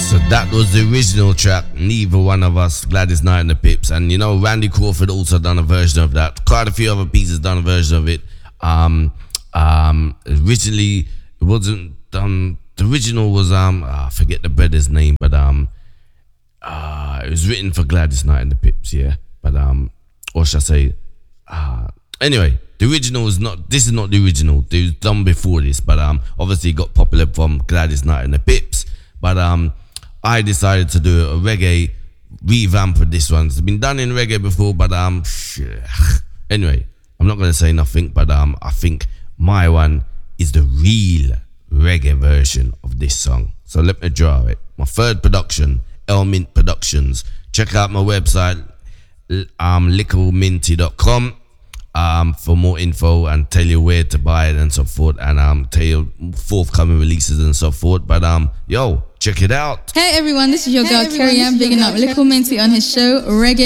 So that was the original track, Neither One of Us, Gladys Knight and the Pips. And you know, Randy Crawford also done a version of that. Quite a few other pieces done a version of it. Originally, it wasn't done. The original was I forget the brother's name, but it was written for Gladys Knight and the Pips, yeah. But or should I say, anyway, the original is not. This is not the original. It was done before this, but obviously it got popular from Gladys Knight and the Pips. But I decided to do a reggae revamp of this one. It's been done in reggae before, but anyway, I'm not gonna say nothing. But I think my one is the real reggae version of this song. So let me draw it. My third production, Elmint Productions. Check out my website, lickleminty.com, for more info and tell you where to buy it and so forth, and tell you forthcoming releases and so forth. But yo, check it out. Hey everyone, this is your girl Carrie Ann, bigging up Little Minty on his show Reggae